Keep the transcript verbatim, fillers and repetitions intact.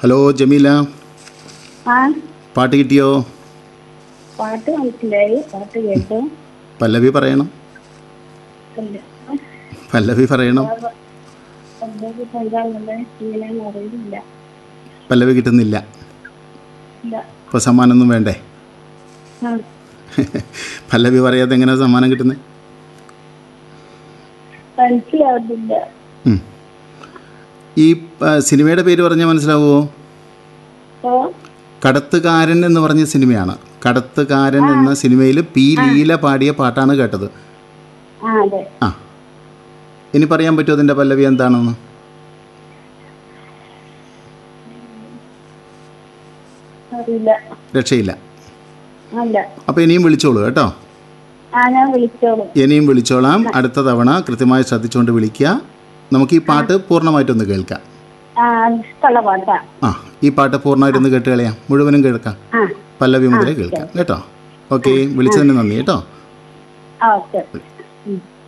Hello Jameela, ആ പാട്ട് കിട്ടിയോ? പാട്ട് മനസ്സിലായി, പാട്ട് കേട്ടു. പല്ലവി പറയണം, ഇല്ല. പല്ലവി പറയണം. പല്ലവി എന്താണെന്ന് ഇങ്ങനെയാണെന്ന് അറിയില്ല. പല്ലവി കിട്ടുന്നില്ല. ഇല്ല. ഇപ്പോൾ സമ്മാനമൊന്നും വേണ്ടേ? ആ പല്ലവി പറയാതെ എങ്ങനെയാണ് സമ്മാനം കിട്ടുന്നത്? മനസ്സിലാവുന്നില്ല. ഉം. ഈ ആ, സിനിമയുടെ പേര് പറഞ്ഞാൽ മനസ്സിലാവുമോ? ഓ കടത്തുകാരൻ എന്ന് പറഞ്ഞ സിനിമയാണ്. കടത്തുകാരൻ എന്ന സിനിമയിൽ പി ലീല പാടിയ പാട്ടാണ് കേട്ടത്. ആ അതെ. ആ, ഇനി പറയാൻ പറ്റുമോ അതിൻ്റെ പല്ലവി എന്താണെന്ന്? അറിയില്ല. രക്ഷയില്ല. അല്ല. അപ്പോൾ ഇനിയും വിളിച്ചോളൂ കേട്ടോ. ആ ഞാൻ വിളിച്ചോളൂ. ഇനിയും വിളിച്ചോളാം. അടുത്ത തവണ കൃത്യമായി ശ്രദ്ധിച്ചുകൊണ്ട് വിളിക്കുക. നമുക്ക് ഈ പാട്ട് പൂർണ്ണമായിട്ടൊന്ന് കേൾക്കാം. ആ ഇഷ്ടമുള്ള പാട്ടാ. ആ, ഈ പാട്ട് പൂർണ്ണമായിട്ടൊന്ന് കേട്ട് കളയാം. മുഴുവനും കേൾക്കാം. ആ പല്ലവി മുതലേ കേൾക്കാം കേട്ടോ. ഓക്കെ, വിളിച്ചതിന് നന്ദി കേട്ടോ. ആ ഓക്കെ.